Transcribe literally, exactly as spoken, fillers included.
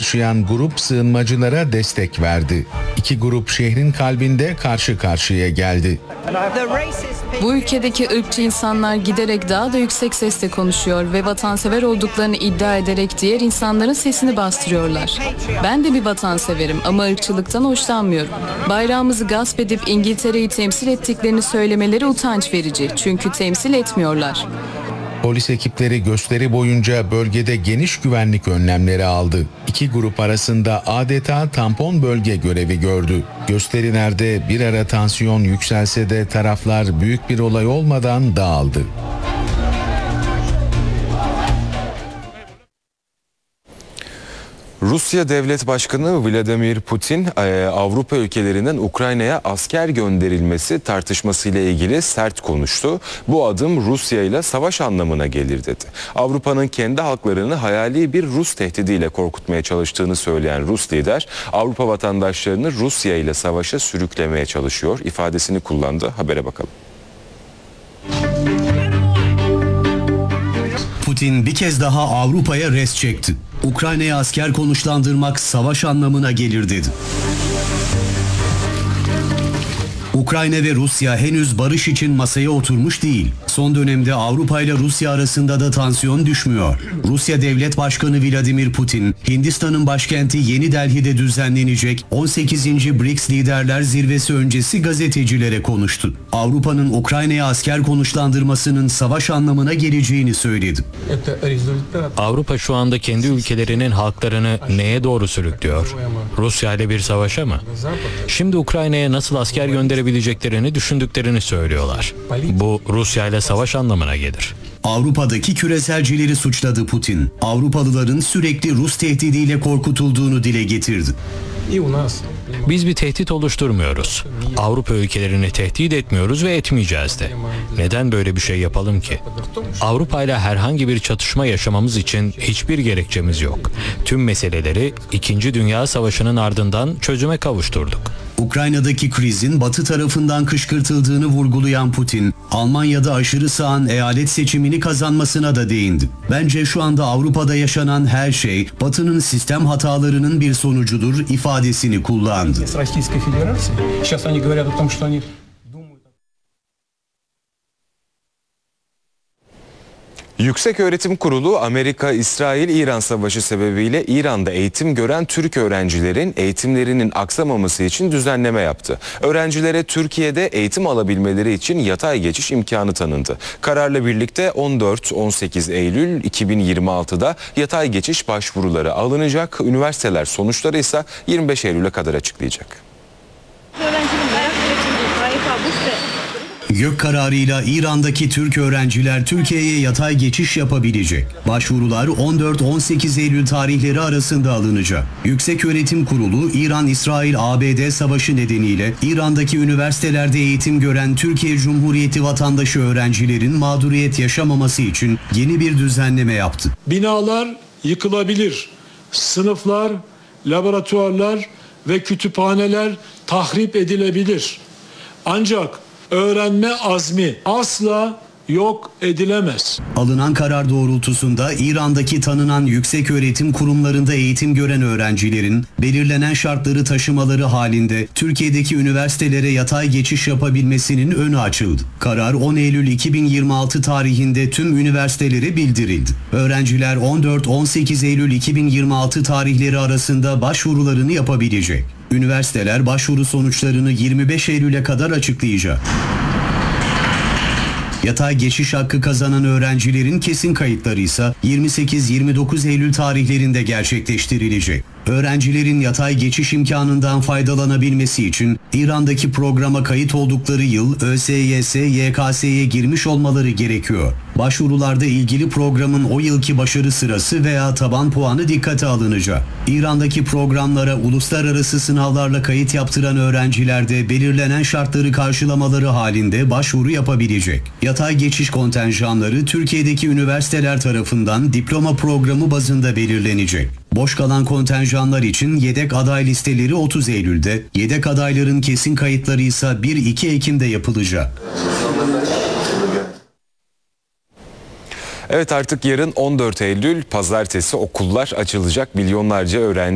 taşıyan grup sığınmacılara destek verdi. İki grup şehrin kalbinde karşı karşıya geldi. Bu ülkedeki ırkçı insanlar giderek daha da yüksek sesle konuşuyor ve vatansever olduklarını iddia ederek diğer insanların sesini bastırıyorlar. Ben de bir vatanseverim ama ırkçılıktan hoşlanmıyorum. Bayrağımızı gasp edip İngiltere'yi temsil ettiklerini söylemeleri utanç verici. Çünkü temsil etmiyorlar. Polis ekipleri gösteri boyunca bölgede geniş güvenlik önlemleri aldı. İki grup arasında adeta tampon bölge görevi gördü. Gösterilerde bir ara tansiyon yükselse de taraflar büyük bir olay olmadan dağıldı. Rusya Devlet Başkanı Vladimir Putin, Avrupa ülkelerinden Ukrayna'ya asker gönderilmesi tartışmasıyla ilgili sert konuştu. Bu adım Rusya ile savaş anlamına gelir dedi. Avrupa'nın kendi halklarını hayali bir Rus tehdidiyle korkutmaya çalıştığını söyleyen Rus lider, Avrupa vatandaşlarını Rusya ile savaşa sürüklemeye çalışıyor ifadesini kullandı. Habere bakalım. Putin bir kez daha Avrupa'ya res çekti. Ukrayna'ya asker konuşlandırmak savaş anlamına gelir dedi. Ukrayna ve Rusya henüz barış için masaya oturmuş değil. Son dönemde Avrupa ile Rusya arasında da tansiyon düşmüyor. Rusya Devlet Başkanı Vladimir Putin, Hindistan'ın başkenti Yeni Delhi'de düzenlenecek on sekizinci BRICS Liderler Zirvesi öncesi gazetecilere konuştu. Avrupa'nın Ukrayna'ya asker konuşlandırmasının savaş anlamına geleceğini söyledi. Avrupa şu anda kendi ülkelerinin halklarını neye doğru sürüklüyor? Rusya ile bir savaşa mı? Şimdi Ukrayna'ya nasıl asker gönderebileceklerini düşündüklerini söylüyorlar. Bu Rusya ile savaş anlamına gelir. Avrupa'daki küreselcileri suçladı Putin. Avrupalıların sürekli Rus tehdidiyle korkutulduğunu dile getirdi. Biz bir tehdit oluşturmuyoruz. Avrupa ülkelerini tehdit etmiyoruz ve etmeyeceğiz de. Neden böyle bir şey yapalım ki? Avrupa ile herhangi bir çatışma yaşamamız için hiçbir gerekçemiz yok. Tüm meseleleri İkinci Dünya Savaşı'nın ardından çözüme kavuşturduk. Ukrayna'daki krizin Batı tarafından kışkırtıldığını vurgulayan Putin, Almanya'da aşırı sağın eyalet seçimini kazanmasına da değindi. Bence şu anda Avrupa'da yaşanan her şey Batı'nın sistem hatalarının bir sonucudur ifadesini kullandı. Yükseköğretim Kurulu, Amerika-İsrail-İran savaşı sebebiyle İran'da eğitim gören Türk öğrencilerin eğitimlerinin aksamaması için düzenleme yaptı. Öğrencilere Türkiye'de eğitim alabilmeleri için yatay geçiş imkanı tanındı. Kararla birlikte on dört on sekiz Eylül iki bin yirmi altıda yatay geçiş başvuruları alınacak. Üniversiteler sonuçları ise yirmi beş Eylül'e kadar açıklayacak. Gök kararıyla İran'daki Türk öğrenciler Türkiye'ye yatay geçiş yapabilecek. Başvurular on dört on sekiz Eylül tarihleri arasında alınacak. Yükseköğretim Kurulu, İran-İsrail-A B D savaşı nedeniyle İran'daki üniversitelerde eğitim gören Türkiye Cumhuriyeti vatandaşı öğrencilerin mağduriyet yaşamaması için yeni bir düzenleme yaptı. Binalar yıkılabilir. Sınıflar, laboratuvarlar ve kütüphaneler tahrip edilebilir. Ancak öğrenme azmi asla yok edilemez. Alınan karar doğrultusunda İran'daki tanınan yükseköğretim kurumlarında eğitim gören öğrencilerin belirlenen şartları taşımaları halinde Türkiye'deki üniversitelere yatay geçiş yapabilmesinin önü açıldı. Karar on Eylül iki bin yirmi altı tarihinde tüm üniversitelere bildirildi. Öğrenciler on dört on sekiz Eylül iki bin yirmi altı tarihleri arasında başvurularını yapabilecek. Üniversiteler başvuru sonuçlarını yirmi beş Eylül'e kadar açıklayacak. Yatay geçiş hakkı kazanan öğrencilerin kesin kayıtları ise yirmi sekiz yirmi dokuz Eylül tarihlerinde gerçekleştirilecek. Öğrencilerin yatay geçiş imkanından faydalanabilmesi için İran'daki programa kayıt oldukları yıl ÖSYS, Y K S'ye girmiş olmaları gerekiyor. Başvurularda ilgili programın o yılki başarı sırası veya taban puanı dikkate alınacak. İran'daki programlara uluslararası sınavlarla kayıt yaptıran öğrenciler de belirlenen şartları karşılamaları halinde başvuru yapabilecek. Yatay geçiş kontenjanları Türkiye'deki üniversiteler tarafından diploma programı bazında belirlenecek. Boş kalan kontenjanlar için yedek aday listeleri otuz Eylül'de, yedek adayların kesin kayıtları ise bir iki Ekim'de yapılacak. Evet, artık yarın on dört Eylül pazartesi okullar açılacak. Milyonlarca öğrenci